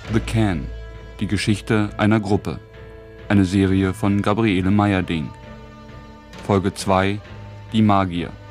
The Can, die Geschichte einer Gruppe. Eine Serie von Gabriele Meyerding. Folge 2, Die Magier.